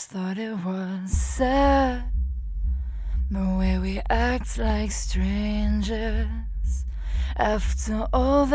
thought it was sad, the way we act like strangers after all that.